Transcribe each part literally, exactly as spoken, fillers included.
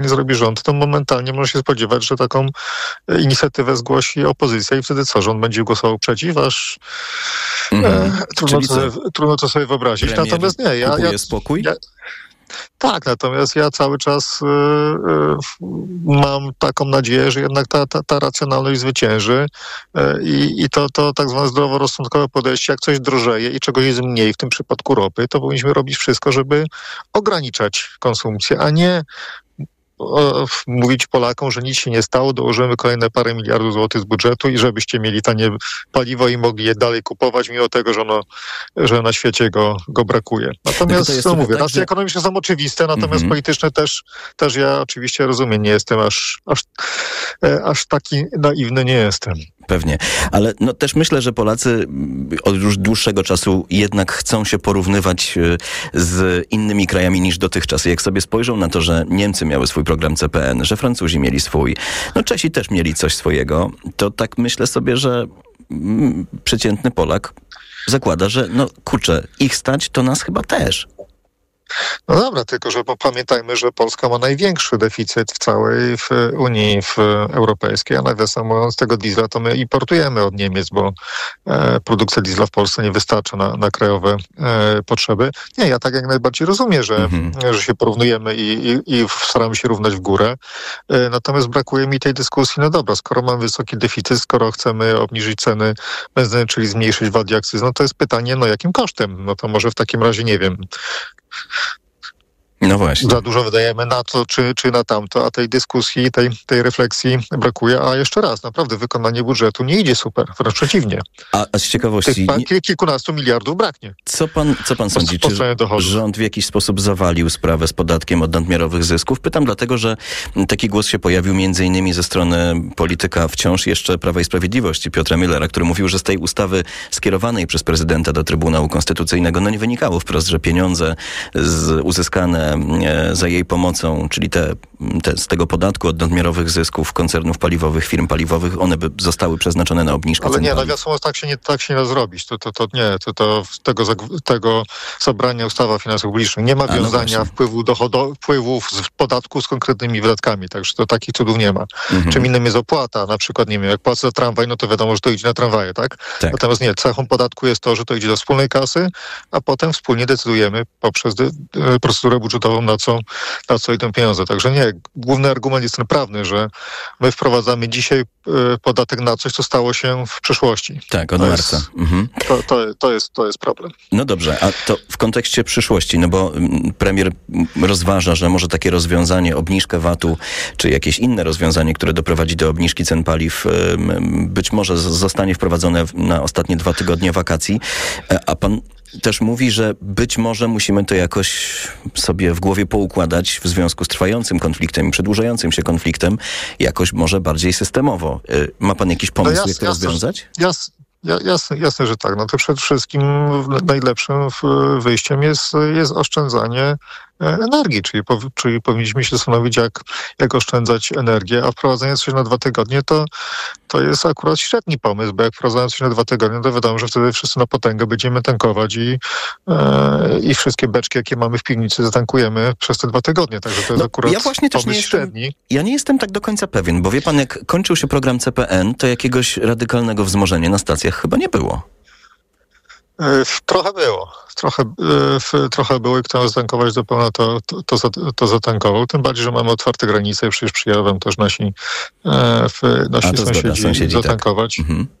nie zrobi rząd, to momentalnie można się spodziewać, że taką inicjatywę zgłosi opozycja i wtedy co, rząd będzie głosował przeciw, aż mm. e, trudno, to sobie, trudno to sobie wyobrazić. Premier Natomiast nie, ja... kupuje ja spokój? Ja, tak, natomiast ja cały czas y, y, mam taką nadzieję, że jednak ta, ta, ta racjonalność zwycięży y, i to, to tak zwane zdroworozsądkowe podejście, jak coś drożeje i czegoś jest mniej, w tym przypadku ropy, to powinniśmy robić wszystko, żeby ograniczać konsumpcję, a nie O, mówić Polakom, że nic się nie stało, dołożymy kolejne parę miliardów złotych z budżetu i żebyście mieli tanie paliwo i mogli je dalej kupować, mimo tego, że, ono, że na świecie go, go brakuje. Natomiast, no mówię, tak, racje że... ekonomiczne są oczywiste, natomiast mm-hmm. polityczne też, też ja oczywiście rozumiem, nie jestem aż, aż, aż taki naiwny nie jestem. Pewnie, ale no też myślę, że Polacy od już dłuższego czasu jednak chcą się porównywać z innymi krajami niż dotychczas. Jak sobie spojrzą na to, że Niemcy miały swój program C P N, że Francuzi mieli swój, no Czesi też mieli coś swojego, to tak myślę sobie, że mm, przeciętny Polak zakłada, że no kurczę, ich stać, to nas chyba też. No dobra, tylko że pamiętajmy, że Polska ma największy deficyt w całej w Unii w Europejskiej, a nawiasem mówiąc tego diesla to my importujemy od Niemiec, bo e, produkcja diesla w Polsce nie wystarcza na, na krajowe e, potrzeby. Nie, ja tak jak najbardziej rozumiem, że, mhm. że się porównujemy i, i, i staramy się równać w górę. E, natomiast brakuje mi tej dyskusji, no dobra, skoro mamy wysoki deficyt, skoro chcemy obniżyć ceny benzyny, czyli zmniejszyć V A T i akcyzę, no to jest pytanie, no jakim kosztem? No to może w takim razie, nie wiem, no właśnie. Za dużo wydajemy na to, czy, czy na tamto, a tej dyskusji, tej, tej refleksji brakuje. A jeszcze raz, naprawdę wykonanie budżetu nie idzie super, wręcz przeciwnie. A, a z ciekawości... Tych kil, kilkunastu miliardów braknie. Co pan, co pan sądzi? Po, po czy rząd w jakiś sposób zawalił sprawę z podatkiem od nadmiarowych zysków? Pytam dlatego, że taki głos się pojawił między innymi ze strony polityka wciąż jeszcze Prawa i Sprawiedliwości, Piotra Müllera, który mówił, że z tej ustawy skierowanej przez prezydenta do Trybunału Konstytucyjnego no nie wynikało wprost, że pieniądze z, uzyskane za jej pomocą, czyli te, te z tego podatku od nadmiarowych zysków koncernów paliwowych, firm paliwowych, one by zostały przeznaczone na obniżkę Ale cen nie, paliw. no wiadomo, tak się nie, tak się nie da zrobić. To, to, to nie, to, to tego, tego zabrania ustawa finansów publicznych nie ma A, wiązania no wpływu dochodu, wpływów z podatku z konkretnymi wydatkami, także to takich cudów nie ma. Mhm. Czym innym jest opłata, na przykład, nie wiem, jak płacę za tramwaj, no to wiadomo, że to idzie na tramwaje, tak? tak? Natomiast nie, cechą podatku jest to, że to idzie do wspólnej kasy, a potem wspólnie decydujemy poprzez dy, procedurę budżetową, na co, na co idą pieniądze. Także nie, główny argument jest ten prawny, że my wprowadzamy dzisiaj podatek na coś, co stało się w przeszłości. Tak, od to marca. Jest, mhm. to, to, to, jest, to jest problem. No dobrze, a to w kontekście przyszłości, no bo premier rozważa, że może takie rozwiązanie, obniżkę V A T-u, czy jakieś inne rozwiązanie, które doprowadzi do obniżki cen paliw, być może zostanie wprowadzone na ostatnie dwa tygodnie wakacji, a pan też mówi, że być może musimy to jakoś sobie w głowie poukładać w związku z trwającym konfliktem i przedłużającym się konfliktem, jakoś może bardziej systemowo. Ma pan jakiś pomysł, no jas, jak to jasne, rozwiązać? Jas, jasne, jasne, że tak. No to przede wszystkim najlepszym wyjściem jest, jest oszczędzanie energii, czyli, po, czyli powinniśmy się zastanowić, jak, jak oszczędzać energię, a wprowadzenie coś na dwa tygodnie to, to jest akurat średni pomysł, bo jak wprowadzamy coś na dwa tygodnie, to wiadomo, że wtedy wszyscy na potęgę będziemy tankować i, e, i wszystkie beczki, jakie mamy w piwnicy, zatankujemy przez te dwa tygodnie, także to jest no, akurat ja właśnie też pomysł nie jestem, średni. Ja nie jestem tak do końca pewien, bo wie pan, jak kończył się program C P N, to jakiegoś radykalnego wzmożenia na stacjach chyba nie było. Trochę było. Trochę, trochę było i kto zatankować do pełna, to, to, to, to zatankował. Tym bardziej, że mamy otwarte granice i przecież przyjadą też nasi, nasi A, sąsiedzi, sąsiedzi zatankować. Tak. Mhm.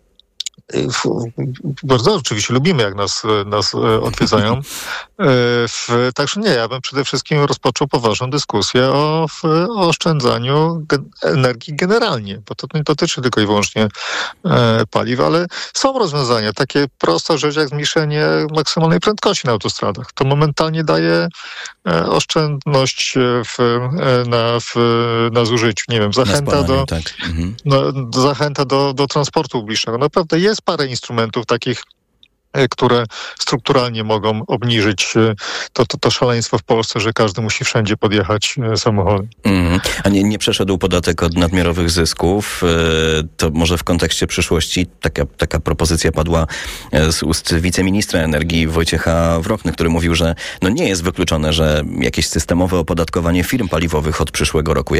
Bardzo oczywiście lubimy, jak nas, nas odwiedzają. Także nie, ja bym przede wszystkim rozpoczął poważną dyskusję o, o oszczędzaniu energii generalnie, bo to nie dotyczy tylko i wyłącznie paliw, ale są rozwiązania. Takie prosta rzecz jak zmniejszenie maksymalnej prędkości na autostradach. To momentalnie daje oszczędność w, na, w, na zużyciu. Nie wiem, zachęta do, tak. mhm. no, zachęta do, do transportu publicznego. Naprawdę jest parę instrumentów takich które strukturalnie mogą obniżyć to, to, to szaleństwo w Polsce, że każdy musi wszędzie podjechać samochodem. Mm. A nie, nie przeszedł podatek od nadmiarowych zysków? To może w kontekście przyszłości taka, taka propozycja padła z ust wiceministra energii Wojciecha Wrochny, który mówił, że no nie jest wykluczone, że jakieś systemowe opodatkowanie firm paliwowych od przyszłego roku